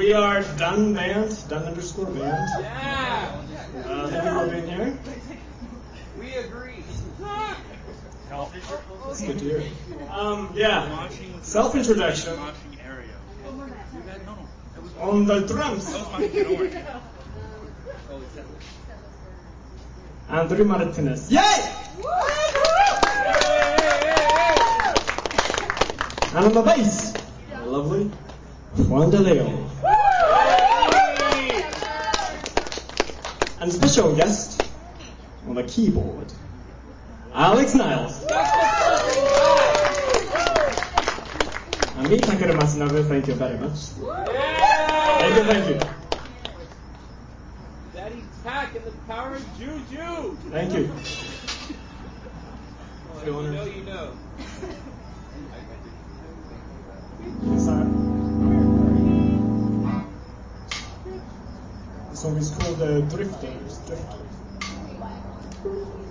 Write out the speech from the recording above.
We are Dun Band, Dun_Band. Yeah! Thank you for being here. We agree. It's good to hear. Yeah. Self-introduction. On the drums. Andrew Martinez. Yay! And on the bass, lovely Juan De Leon. And special guest on the keyboard, Alex Niles. And me, Takeru Matsunabe, thank you very much. Thank you. Daddy Tack and the power of Juju. Thank you. You know. Yes, sir. The song is called Drifters.